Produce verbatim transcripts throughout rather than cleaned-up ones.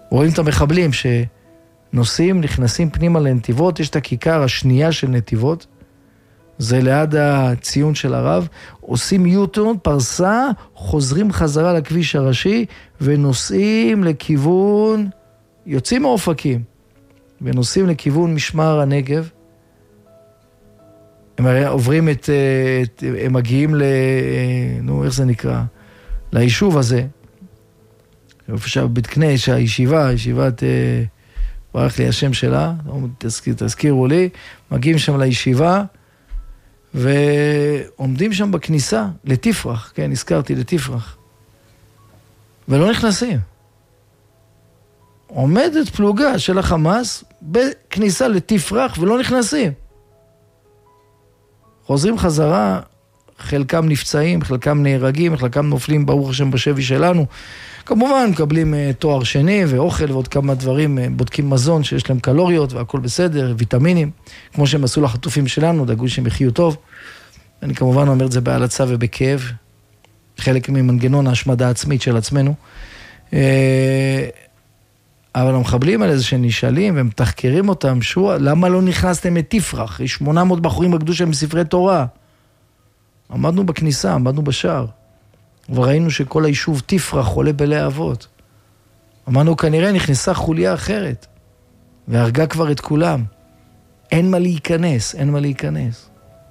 רואים את המחבלים שנוסעים, נכנסים פנימה לנתיבות, יש את הכיכר השנייה של נתיבות, זה ליד הציון של הרב, עושים יוטון, פרסה, חוזרים חזרה לכביש הראשי, ונוסעים לכיוון, יוצאים מאופקים, ונוסעים לכיוון משמר הנגב, הם עוברים את, את הם מגיעים ל, נו, איך זה נקרא? ליישוב הזה, איפה בית כנסת, הישיבה, ישיבת, ברח לי השם שלה, תזכיר, תזכירו לי, מגיעים שם לישיבה, ועומדים שם בכניסה, לתפרח, כן, הזכרתי לתפרח, ולא נכנסים. עומדת פלוגה של החמאס, בכניסה לתפרח, ולא נכנסים. חוזרים חזרה, חלקם נפצעים, חלקם נהרגים, חלקם נופלים ברוך השם בשבי שלנו. כמובן, מקבלים תואר שני ואוכל ועוד כמה דברים, בודקים מזון שיש להם קלוריות והכל בסדר, ויטמינים, כמו שהם עשו לחטופים שלנו, דאגו שהם יחיו טוב. אני כמובן אומר את זה בהלצה ובכאב, חלק ממנגנון ההשמדה העצמית של עצמנו. אבל המחבלים האלה שנשאלים והם תחקרים אותם, שו, למה לא נכנסתם לתפרח? יש שמונה מאות בחורים בקדושה עם ספרי תורה. עמדנו בכניסה, עמדנו בשער, וראינו שכל היישוב תפרח עולה בלהבות. אמרנו, כנראה נכנסה חוליה אחרת, והרגה כבר את כולם. אין מה להיכנס, אין מה להיכנס.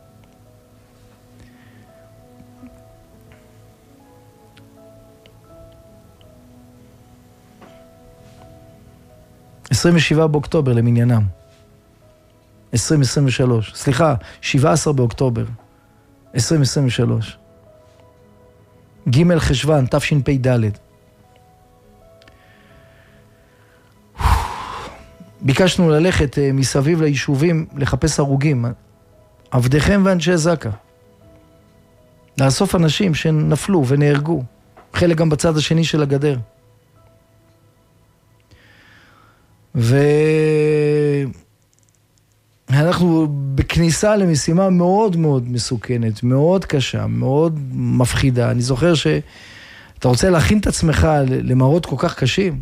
עשרים ושבעה באוקטובר למניינם. עשרים עשרים ושלוש. סליחה, שבעה עשר באוקטובר. עשרים עשרים ושלוש. ג' חשוון, תשפ"ד. ביקשנו ללכת מסביב ליישובים לחפש הרוגים. עבדיכם ואנשי זקה. לאסוף אנשים שנפלו ונהרגו. חלק גם בצד השני של הגדר. ואנחנו בכניסה למשימה מאוד מאוד מסוכנת, מאוד קשה, מאוד מפחידה. אני זוכר שאתה רוצה להכין את עצמך למראות כל כך קשים.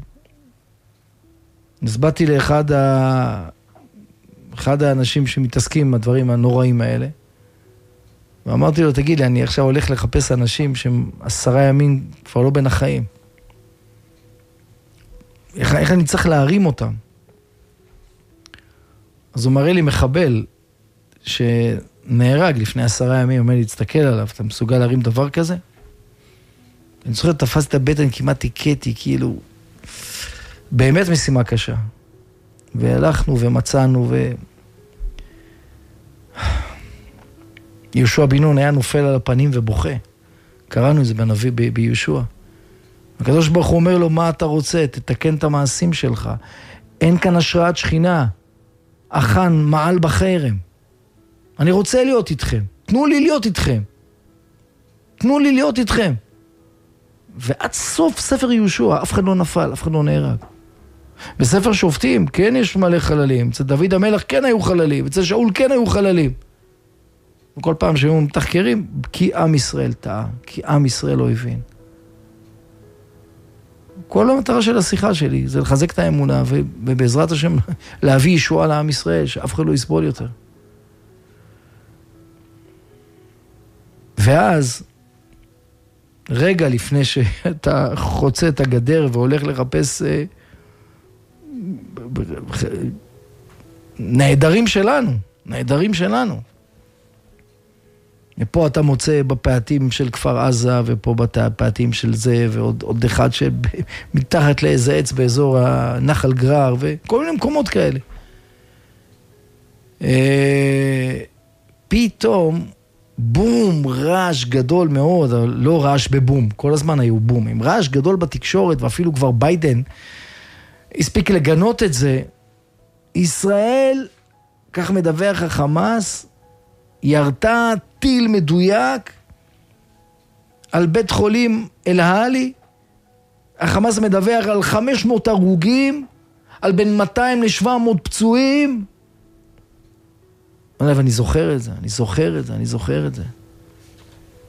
נסבעתי לאחד ה... אחד האנשים שמתעסקים עם הדברים הנוראים האלה, ואמרתי לו, תגיד לי, אני עכשיו הולך לחפש אנשים שהם עשרה ימים כבר לא בין החיים. איך, איך אני צריך להרים אותם? אז הוא מראה לי מחבל שנהרג לפני עשרה ימים, אומר לי, תסתכל עליו, אתה מסוגל להרים דבר כזה? אני זוכר, תפס את הבטן, כמעט עיקתי, כאילו, באמת משימה קשה. והלכנו ומצאנו, ו... יהושע בן נון היה נופל על הפנים ובוכה. קראנו את זה בנביא ב- ביהושע. הקדוש ברוך הוא אומר לו, מה אתה רוצה? תתקן את המעשים שלך. אין כאן השראת שכינה. אחן מעל בחרם. אני רוצה להיות איתכם. תנו לי להיות איתכם. תנו לי להיות איתכם. ועד סוף ספר יהושע, אף אחד לא נפל, אף אחד לא נהרג. בספר שופטים, כן יש מלא חללים. אצל דוד המלך כן היו חללים. אצל שאול כן היו חללים. וכל פעם שהיו מתחקרים, כי עם ישראל טעה, כי עם ישראל לא הבין. כל המטרה של השיחה שלי זה לחזק את האמונה, ובעזרת השם להביא ישועה לעם ישראל, שאף אחד לא יסבול יותר. ואז, רגע לפני שאתה חוצה את הגדר והולך לחפש נהדרים שלנו, נהדרים שלנו. ופה אתה מוצא בפעתים של כפר עזה, ופה בפעתים של זה, ועוד עוד אחד שמתחת לאיזה עץ באזור הנחל גרר, וכל מיני מקומות כאלה. פתאום, בום, רעש גדול מאוד, לא רעש בבום, כל הזמן היו בומים, רעש גדול בתקשורת, ואפילו כבר ביידן הספיק לגנות את זה. ישראל, כך מדווח החמאס, ירתה טיל מדויק על בית חולים אל-העלי. החמאס מדווח על חמש מאות הרוגים, על בין מאתיים לשבע מאות פצועים. אני זוכר את זה, אני זוכר את זה, אני זוכר את זה.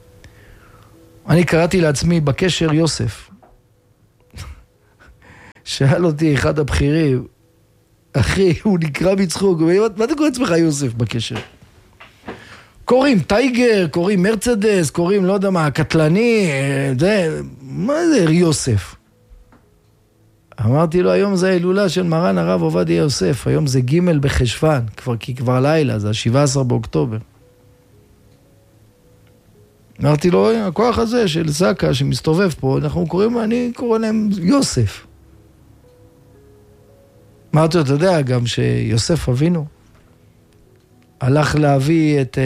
אני קראתי לעצמי בקשר יוסף, שאל אותי אחד הבכירים, אחי, הוא נקרא מצחוק, מה אתה קורא עצמך יוסף בקשר? קוראים טייגר, קוראים מרצדס, קוראים לא יודע מה, קטלני, זה, מה זה יוסף? אמרתי לו, היום זה ההילולה של מרן הרב עובדיה יוסף, היום זה ג' בחשוון, כבר, כי כבר לילה, זה ה-שבעה עשר באוקטובר. אמרתי לו, הכוח הזה של זקה שמסתובב פה, אנחנו קוראים, אני קורא להם יוסף. אמרתי לו, אתה יודע גם שיוסף אבינו הלך להביא את,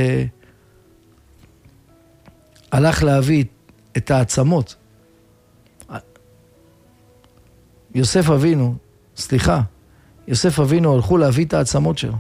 הלך להביא את העצמות. יוסף אבינו, סליחה, יוסף אבינו הלכו להביא את העצמות שלו.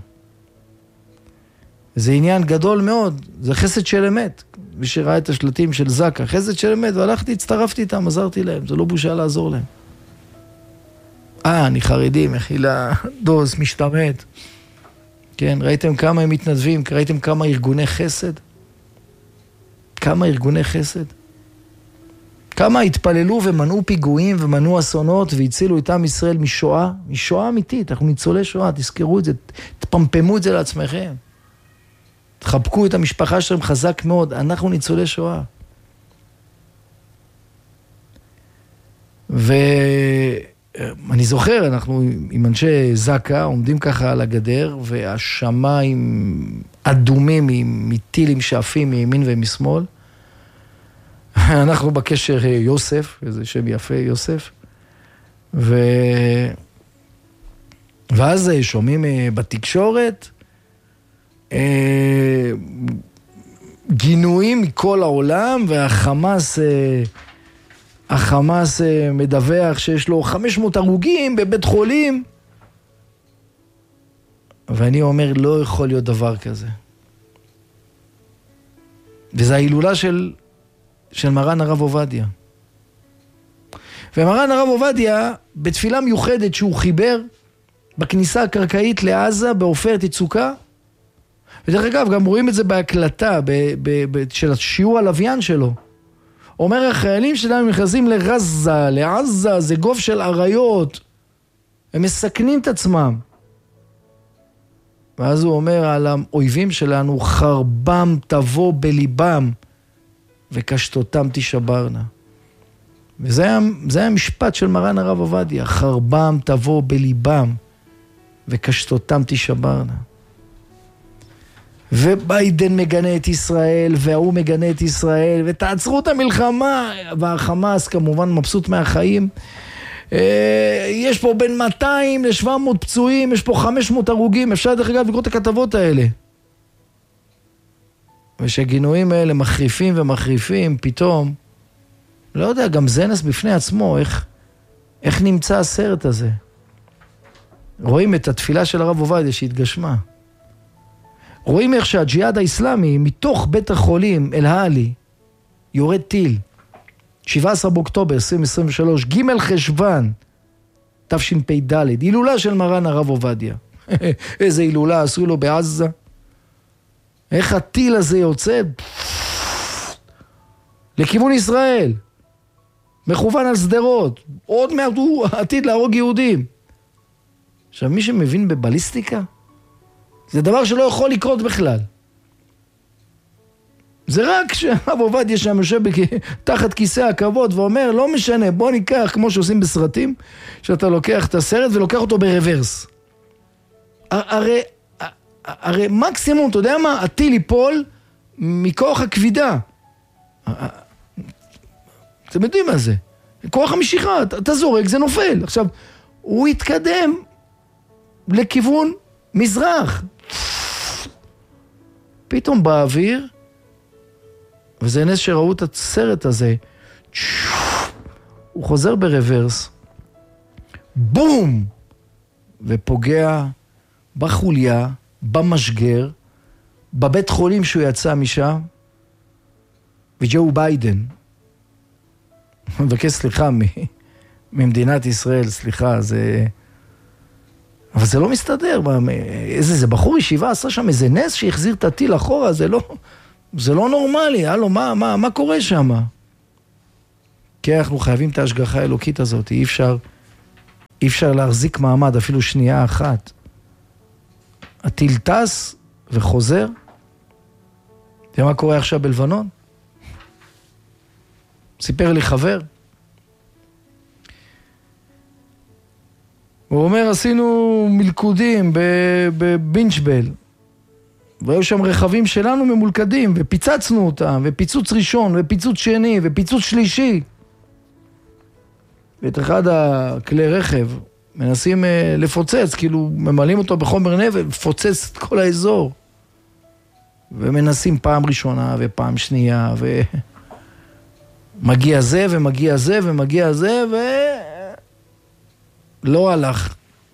זה עניין גדול מאוד, זה חסד של אמת. מי שראה את השלטים של זקה, חסד של אמת, והלכתי, הצטרפתי איתם, עזרתי להם, זה לא בושה לעזור להם. אה, אני חרדי, מחילה, דוס, משתמט. כן, ראיתם כמה הם מתנדבים, ראיתם כמה ארגוני חסד? כמה ארגוני חסד? כמה התפללו ומנעו פיגועים ומנעו אסונות והצילו את עם ישראל משואה, משואה אמיתית, אנחנו ניצולי שואה, תזכרו את זה, תפמפמו את זה לעצמכם. תחבקו את המשפחה שלהם חזק מאוד, אנחנו ניצולי שואה. ואני זוכר, אנחנו עם אנשי זקה עומדים ככה על הגדר, והשמיים אדומים מטילים שאפים מימין ומשמאל. אנחנו בקשר יוסף, איזה שם יפה יוסף. ו... ואז שומעים בתקשורת, גינויים מכל העולם, והחמאס, החמאס מדווח שיש לו חמש מאות הרוגים בבית חולים. ואני אומר, לא יכול להיות דבר כזה. וזו ההילולה של, של מרן הרב עובדיה. ומרן הרב עובדיה, בתפילה מיוחדת שהוא חיבר, בכניסה הקרקעית לעזה, בעופרת יצוקה, ודרך אגב, גם רואים את זה בהקלטה ב- ב- ב- של השיעור הלוויין שלו. אומר, החיילים שלנו נכנסים לרזה, לעזה, זה גוף של עריות. הם מסכנים את עצמם. ואז הוא אומר על האויבים שלנו, חרבם תבוא בליבם, וקשתותם תשברנה. וזה היה, זה היה המשפט של מרן הרב עובדיה, חרבם תבוא בליבם, וקשתותם תשברנה. וביידן מגנה את ישראל, והוא מגנה את ישראל, ותעצרו את המלחמה, והחמאס כמובן מבסוט מהחיים. יש פה בין מאתיים ל-שבע מאות פצועים, יש פה חמש מאות הרוגים, אפשר דרך אגב לקרוא את הכתבות האלה. ושהגינויים האלה מחריפים ומחריפים, פתאום, לא יודע, גם זנס בפני עצמו, איך, איך נמצא הסרט הזה. רואים את התפילה של הרב עובדיה שהתגשמה. רואים איך שהג'יהאד האסלאמי, מתוך בית החולים אל-העלי, יורד טיל. שבעה עשר באוקטובר עשרים עשרים ושלוש, ג' חשוון, תשפ"ד, הילולה של מרן הרב עובדיה. איזה הילולה עשו לו בעזה. איך הטיל הזה יוצא? לכיוון ישראל. מכוון על סדרות. עוד מעט הוא עתיד להרוג יהודים. עכשיו, מי שמבין בבליסטיקה, זה דבר שלא יכול לקרות בכלל. זה רק שהרב עובדיה שם יושב תחת כיסא הכבוד ואומר, לא משנה, בוא ניקח, כמו שעושים בסרטים, שאתה לוקח את הסרט ולוקח אותו ברוורס. הרי, הרי מקסימום, אתה יודע מה? הטיל ייפול מכוח הכבידה. אתם יודעים מה זה? כוח המשיכה, אתה זורק, זה נופל. עכשיו, הוא יתקדם לכיוון מזרח. פתאום באוויר, וזה נס שראו את הסרט הזה, הוא חוזר ברוורס, בום, ופוגע בחוליה, במשגר, בבית חולים שהוא יצא משם, וג'ו ביידן, מבקש סליחה ממדינת ישראל, סליחה, זה... אבל זה לא מסתדר, איזה, זה בחור ישיבה עשה שם איזה נס שהחזיר את הטיל אחורה, זה לא, זה לא נורמלי, הלו, מה, מה, מה קורה שם? כי אנחנו חייבים את ההשגחה האלוקית הזאת, אי אפשר, אי אפשר להחזיק מעמד אפילו שנייה אחת. הטיל טס וחוזר. תראה מה קורה עכשיו בלבנון? סיפר לי חבר. הוא אומר, עשינו מלכודים בבינג'בל, והיו שם רכבים שלנו ממולכדים, ופיצצנו אותם, ופיצוץ ראשון, ופיצוץ שני, ופיצוץ שלישי. ואת אחד הכלי רכב מנסים לפוצץ, כאילו ממלאים אותו בחומר נפץ, לפוצץ את כל האזור. ומנסים פעם ראשונה, ופעם שנייה, ומגיע זה, ומגיע זה, ומגיע זה, ו... לא הלך.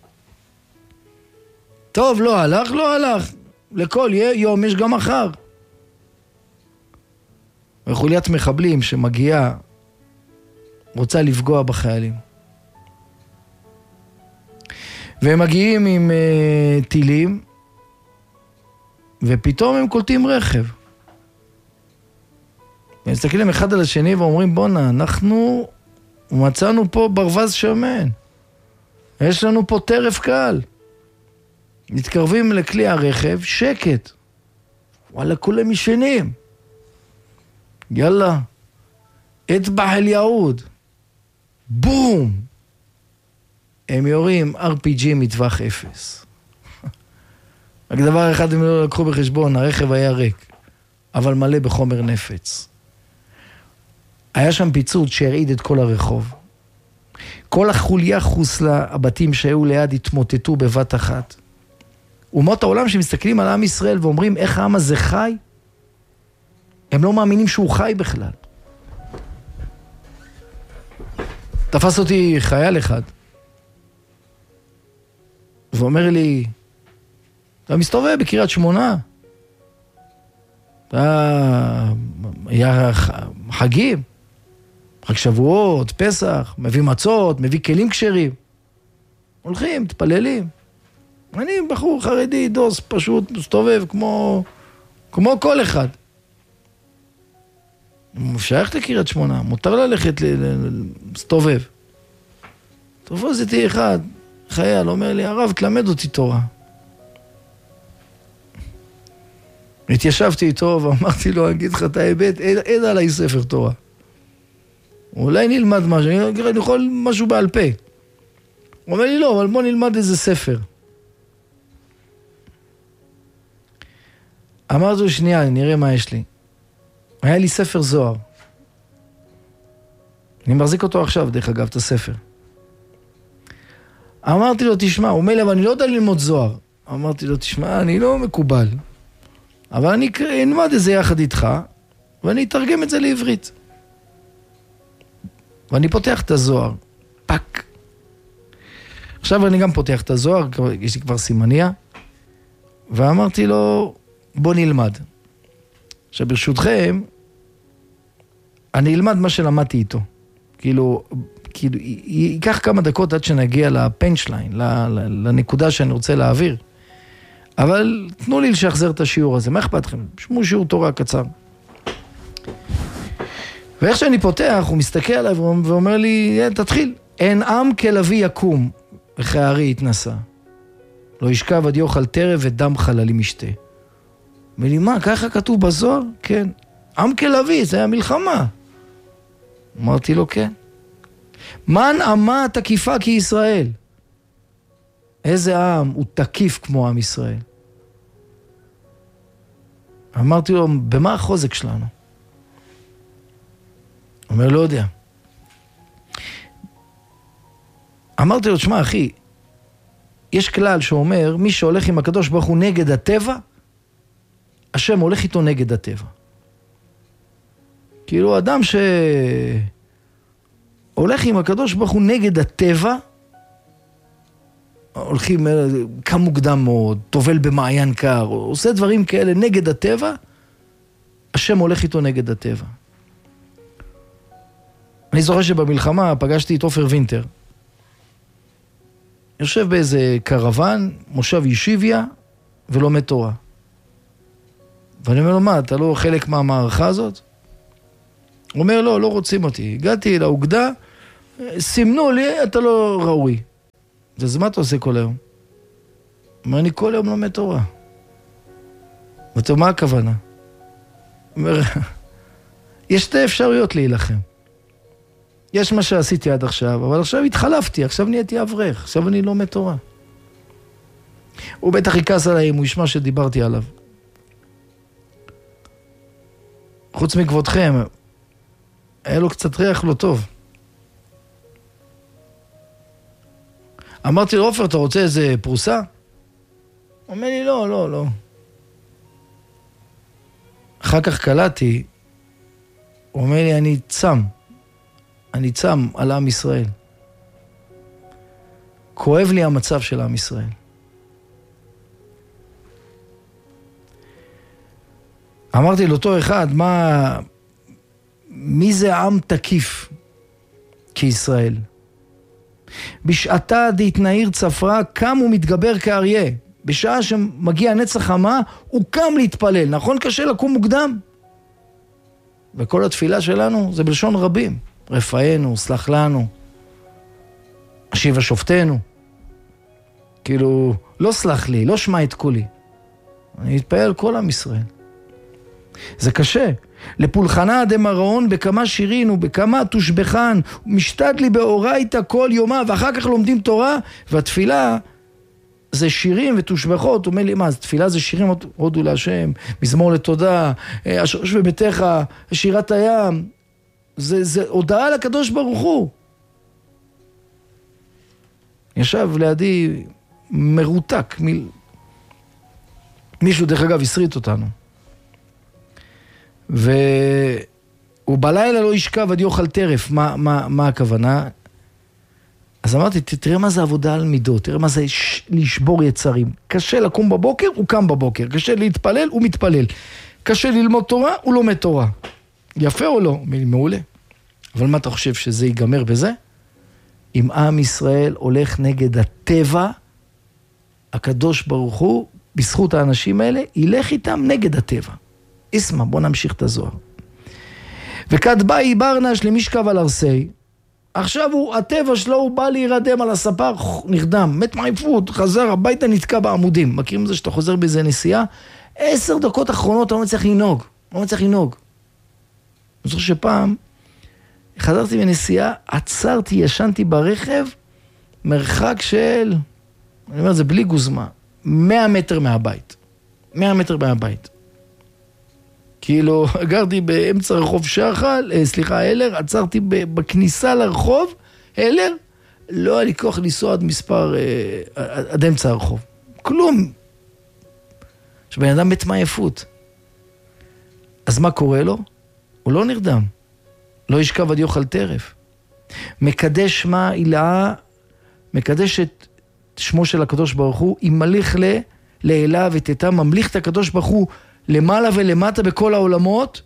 טוב, לא הלך, לא הלך. לכל יום יש גם מחר. וחוליית מחבלים שמגיעה רוצה לפגוע בחיילים. והם מגיעים עם uh, טילים, ופתאום הם קולטים רכב. הם מסתכלים אחד על השני ואומרים, בונה, אנחנו מצאנו פה ברווז שמן. יש לנו פה טרף קל. מתקרבים לכלי הרכב, שקט. וואלה, כולם ישנים. יאללה. אטבח אל יעוד. בום. הם יורים אר פי ג'י מטווח אפס. רק דבר אחד הם לא לקחו בחשבון, הרכב היה ריק, אבל מלא בחומר נפץ. היה שם פיצוץ שהרעיד את כל הרחוב. כל החוליה חוסלה, הבתים שהיו ליד התמוטטו בבת אחת. אומות העולם שמסתכלים על עם ישראל ואומרים איך העם הזה חי, הם לא מאמינים שהוא חי בכלל. תפס אותי חייל אחד, ואומר לי, אתה מסתובב בקריית שמונה, אתה... היה חגים, חג שבועות, פסח, מביא מצות, מביא כלים כשרים. הולכים, מתפללים. אני בחור חרדי, דוס, פשוט מסתובב כמו, כמו כל אחד. שייך לקריית שמונה, מותר ללכת להסתובב. תופס איתי אחד, חייל, אומר לי, הרב, תלמד אותי תורה. התיישבתי איתו ואמרתי לו, אני אגיד לך את האמת, אין עליי ספר תורה. אולי נלמד משהו, אני יכול משהו בעל פה. הוא אומר לי, לא, אבל בוא נלמד איזה ספר. אמרתי לו, שנייה, נראה מה יש לי. היה לי ספר זוהר. אני מחזיק אותו עכשיו, דרך אגב, את הספר. אמרתי לו, תשמע, הוא אומר לי, אבל אני לא יודע ללמוד זוהר. אמרתי לו, תשמע, אני לא מקובל. אבל אני אלמד את זה יחד איתך, ואני אתרגם את זה לעברית. ואני פותח את הזוהר. פק. עכשיו אני גם פותח את הזוהר, יש לי כבר סימניה, ואמרתי לו, בוא נלמד. עכשיו ברשותכם, אני אלמד מה שלמדתי איתו. כאילו, כאילו, ייקח כמה דקות עד שנגיע לפנצ'ליין, לנקודה שאני רוצה להעביר. אבל תנו לי לשחזר את השיעור הזה, מה אכפת לכם? שמעו שיעור תורה קצר. ואיך שאני פותח, הוא מסתכל עליי ואומר לי, תתחיל. אין עם כלביא יקום, וכארי יתנסה. לא ישכב עד יאכל טרף ודם חללים ישתה. אומר לי, מה, ככה כתוב בזוהר? כן. עם כלביא, זה היה מלחמה. אמרתי לו, כן. מן עמה תקיפה כישראל. איזה עם הוא תקיף כמו עם ישראל. אמרתי לו, במה החוזק שלנו? אומר, לא יודע. אמרתי לו, תשמע אחי, יש כלל שאומר, מי שהולך עם הקדוש ברוך הוא נגד הטבע, השם הולך איתו נגד הטבע. כאילו אדם שהולך עם הקדוש ברוך הוא נגד הטבע, הולכים קם מוקדם מאוד, טובל במעיין קר, עושה דברים כאלה נגד הטבע, השם הולך איתו נגד הטבע. אני זוכר שבמלחמה פגשתי את עופר וינטר. יושב באיזה קרוון, מושב ישיביה, ולומד תורה. ואני אומר לו, מה, אתה לא חלק מהמערכה הזאת? הוא אומר, לא, לא רוצים אותי. הגעתי לאוגדה, סימנו לי, אתה לא ראוי. אז מה אתה עושה כל היום? אומר, אני כל יום לומד תורה. ואתה, מה הכוונה? אומר, יש שתי אפשרויות להילחם. יש מה שעשיתי עד עכשיו, אבל עכשיו התחלפתי, עכשיו נהייתי אברך, עכשיו אני לומד תורה. הוא בטח יקס עליי אם הוא ישמע שדיברתי עליו. חוץ מכבודכם, היה לו קצת ריח לא טוב. אמרתי לו, עופר, אתה רוצה איזה פרוסה? הוא אומר לי, לא, לא, לא. אחר כך קלטתי, הוא אומר לי, אני צם. אני צם על עם ישראל. כואב לי המצב של עם ישראל. אמרתי לאותו אחד, מה, מי זה עם תקיף כישראל? בשעתה דהתנעיר צפרה, קם ומתגבר כאריה. בשעה שמגיע נצח חמה, הוא קם להתפלל. נכון? קשה לקום מוקדם. וכל התפילה שלנו זה בלשון רבים. רפאנו, סלח לנו, השיבה שופטנו. כאילו, לא סלח לי, לא שמע את קולי. אני אתפעל כל עם ישראל. זה קשה. לפולחנה דמרעון בכמה שירין ובכמה תושבחן, משתד לי באורייתא כל יומה, ואחר כך לומדים תורה, והתפילה זה שירים ותושבחות. הוא אומר לי, מה, תפילה זה שירים, הודו להשם, מזמור לתודה, השורש בביתך, שירת הים. זה, זה הודעה לקדוש ברוך הוא. ישב לידי מרותק, מיל... מישהו דרך אגב הסריט אותנו. והוא בלילה לא ישכב עד יאכל טרף. מה, מה, מה הכוונה? אז אמרתי, תראה מה זה עבודה על מידות, תראה מה זה ש... לשבור יצרים. קשה לקום בבוקר, הוא קם בבוקר. קשה להתפלל, הוא מתפלל. קשה ללמוד תורה, הוא לומד תורה. יפה או לא? מעולה. אבל מה אתה חושב שזה ייגמר בזה? אם עם ישראל הולך נגד הטבע, הקדוש ברוך הוא, בזכות האנשים האלה, ילך איתם נגד הטבע. איסמה, בוא נמשיך את הזוהר. וכד באי ברנש למשכב על ארסי, עכשיו הוא, הטבע שלו, הוא בא להירדם על הספר, נרדם, מת מעייפות, חזר הביתה, נתקע בעמודים. מכירים את זה שאתה חוזר באיזה נסיעה? עשר דקות אחרונות, אתה לא מצליח לנהוג. לא מצליח לנהוג. אני זוכר שפעם, חזרתי בנסיעה, עצרתי, ישנתי ברכב, מרחק של, אני אומר, זה בלי גוזמה, מאה מטר מהבית. מאה מטר מהבית. כאילו, גרתי באמצע רחוב שחל, סליחה, הלר, עצרתי בכניסה לרחוב, הלר, לא היה לי כוח לנסוע עד מספר, עד אמצע הרחוב. כלום. שבן אדם מת מעייפות. אז מה קורה לו? הוא לא נרדם. לא ישכב עד יאכל טרף. מקדש מה הילאה, מקדש את שמו של הקדוש ברוך הוא, אם מליך ל, לאלה ותתה, ממליך את הקדוש ברוך הוא למעלה ולמטה בכל העולמות,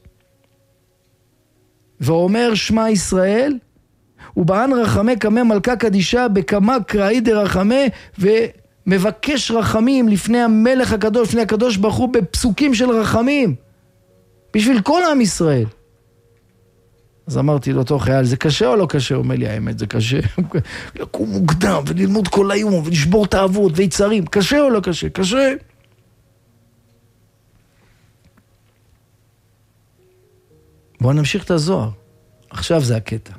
ואומר שמה ישראל, ובען רחמי כמה מלכה קדישה, בכמה קראי דרחמה, ומבקש רחמים לפני המלך הקדוש, לפני הקדוש ברוך הוא, בפסוקים של רחמים, בשביל כל עם ישראל. אז אמרתי לאותו חייל, זה קשה או לא קשה? הוא אומר לי, האמת, זה קשה. לקום מוקדם וללמוד כל היום ולשבור את האבות ויצרים. קשה או לא קשה? קשה. בואו נמשיך את הזוהר. עכשיו זה הקטע.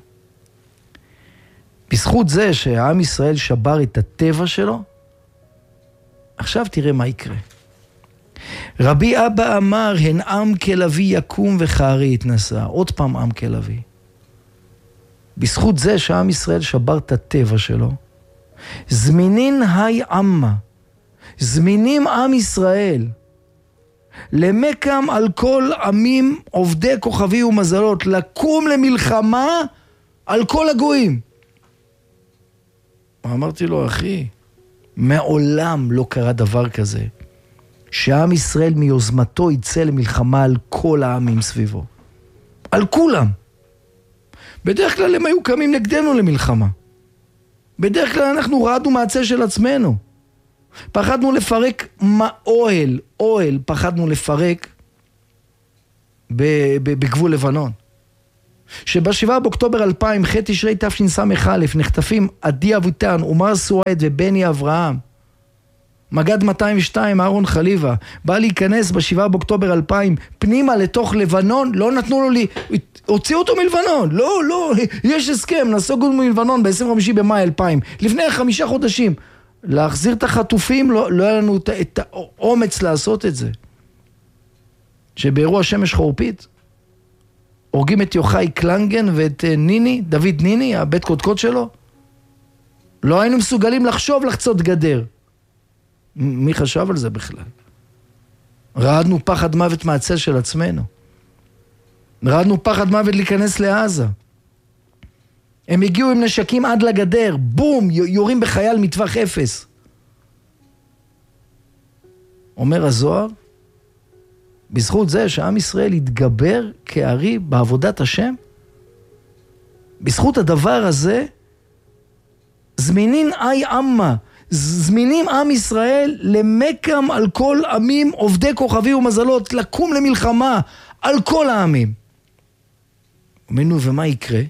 בזכות זה שהעם ישראל שבר את הטבע שלו, עכשיו תראה מה יקרה. רבי אבא אמר, הן עם כלבי יקום וחרי התנסה. עוד פעם עם כלבי. בזכות זה שהעם ישראל שבר את הטבע שלו, זמינין היי עמה, זמינים עם ישראל, למקם על כל עמים עובדי כוכבי ומזלות, לקום למלחמה על כל הגויים. אמרתי לו, אחי, מעולם לא קרה דבר כזה, שהעם ישראל מיוזמתו יצא למלחמה על כל העמים סביבו. על כולם. בדרך כלל הם היו קמים נגדנו למלחמה. בדרך כלל אנחנו רעדנו מהצל של עצמנו. פחדנו לפרק אוהל, אוהל, פחדנו לפרק בגבול לבנון. שבשבעה באוקטובר אלפיים, ח' תשרי תשס"א, נחטפים עדי אבוטן, עומר סואעד ובני אברהם. מג"ד מאתיים ושתיים, אהרון חליבה, בא להיכנס בשבעה באוקטובר אלפיים, פנימה לתוך לבנון, לא נתנו לו לי, הוציאו אותו מלבנון, לא, לא, יש הסכם, נסוגו מלבנון ב-עשרים וחמישה במאי אלפיים, לפני חמישה חודשים, להחזיר את החטופים, לא, לא היה לנו את, את האומץ לעשות את זה. שבאירוע שמש חורפית, הורגים את יוחאי קלנגן ואת ניני, דוד ניני, הבית קודקוד שלו, לא היינו מסוגלים לחשוב לחצות גדר. מי חשב על זה בכלל? רעדנו פחד מוות מהצל של עצמנו. רעדנו פחד מוות להיכנס לעזה. הם הגיעו עם נשקים עד לגדר, בום, יורים בחייל מטווח אפס. אומר הזוהר, בזכות זה שעם ישראל יתגבר כארי בעבודת השם, בזכות הדבר הזה, זמינין אי עמה, זמינים עם ישראל למקם על כל עמים עובדי כוכבי ומזלות, לקום למלחמה על כל העמים. אומנו, ומה יקרה?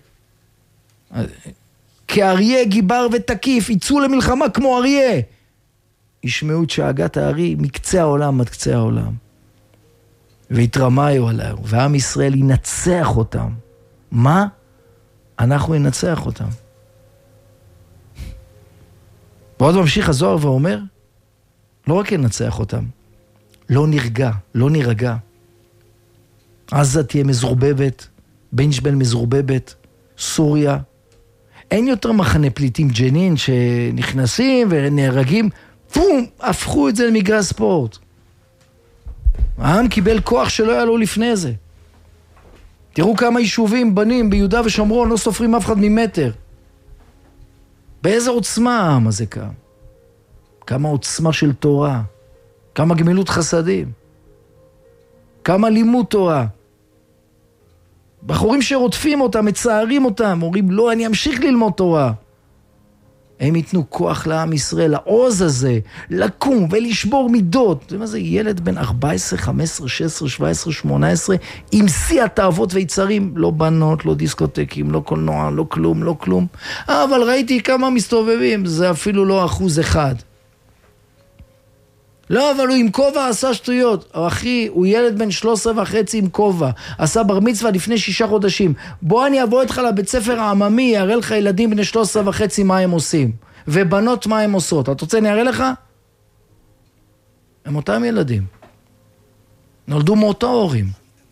כאריה גיבר ותקיף, יצאו למלחמה כמו אריה. ישמעו את שאגת הארי מקצה העולם עד קצה העולם. והתרמאיו עליו, ועם ישראל ינצח אותם. מה? אנחנו ננצח אותם. ועוד ממשיך הזוהר ואומר, לא רק ננצח אותם, לא נרגע, לא נרגע. עזה תהיה מזורבבת, בנג'בל מזורבבת, סוריה. אין יותר מחנה פליטים ג'נין שנכנסים ונהרגים, פום, הפכו את זה למגרש ספורט. העם קיבל כוח שלא היה לו לפני זה. תראו כמה יישובים בנים ביהודה ושומרון, לא סופרים אף אחד ממטר. באיזה עוצמה העם הזה קם? כמה עוצמה של תורה, כמה גמילות חסדים, כמה לימוד תורה. בחורים שרודפים אותם, מצערים אותם, אומרים לא, אני אמשיך ללמוד תורה. הם ייתנו כוח לעם ישראל, העוז הזה, לקום ולשבור מידות. זה מה זה? ילד בן ארבע עשרה, חמש עשרה, שש עשרה, שבע עשרה, שמונה עשרה, עם שיא התאוות ויצרים, לא בנות, לא דיסקוטקים, לא קולנוע, לא כלום, לא כלום. אבל ראיתי כמה מסתובבים, זה אפילו לא אחוז אחד. לא, אבל הוא עם כובע עשה שטויות. אחי, הוא ילד בן שלוש עשרה וחצי עם כובע. עשה בר מצווה לפני שישה חודשים. בוא אני אבוא איתך לבית ספר העממי, יראה לך ילדים בני שלוש עשרה וחצי מה הם עושים. ובנות מה הם עושות. אתה רוצה אני אראה לך? הם אותם ילדים. נולדו מאותו הורים.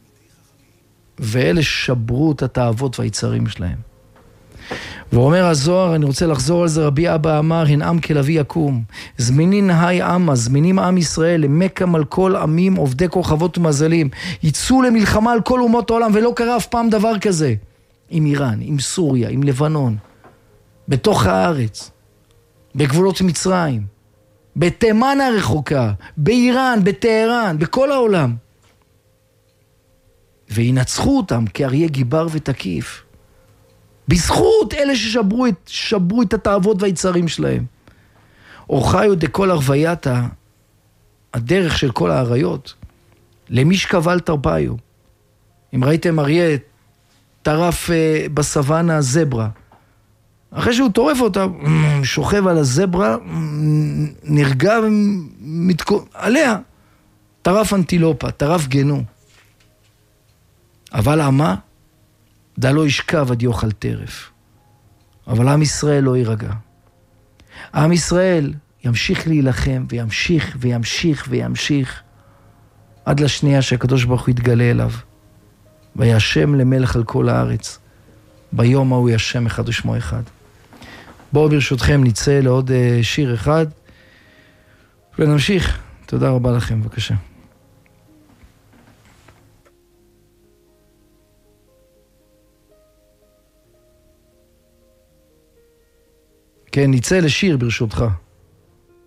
ואלה שברו את התאוות והיצרים שלהם. ואומר הזוהר, אני רוצה לחזור על זה, רבי אבא אמר, הן עם כלבי יקום. זמינין היי עמה, זמינים עם ישראל, למקם על כל עמים, עובדי כוכבות ומזלים. יצאו למלחמה על כל אומות העולם, ולא קרה אף פעם דבר כזה. עם איראן, עם סוריה, עם לבנון. בתוך הארץ. בגבולות מצרים. בתימן הרחוקה. באיראן, בטהרן, בכל העולם. וינצחו אותם כאריה גיבר ותקיף. בזכות אלה ששברו את, שברו את התאוות והיצרים שלהם. אורחיו דכל הרווייתה, הדרך של כל האריות, למשכב אל תרפיו. אם ראיתם אריה טרף בסוואנה זברה, אחרי שהוא טורף אותה, שוכב על הזברה, נרגע ומתקו... עליה, טרף אנטילופה, טרף גנו. אבל עמה, דא לא ישכב עד יאכל טרף. אבל עם ישראל לא יירגע. עם ישראל ימשיך להילחם, וימשיך וימשיך וימשיך, עד לשנייה שהקדוש ברוך הוא יתגלה אליו. וישם למלך על כל הארץ. ביום ההוא ישם אחד ושמו אחד. בואו ברשותכם נצא לעוד שיר אחד, ונמשיך. תודה רבה לכם, בבקשה. כן, נצא לשיר ברשותך.